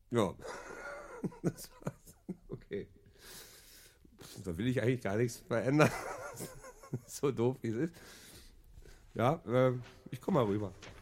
Ja. Das war's. Okay. Da will ich eigentlich gar nichts verändern. So doof wie es ist. Ja, ich komme mal rüber.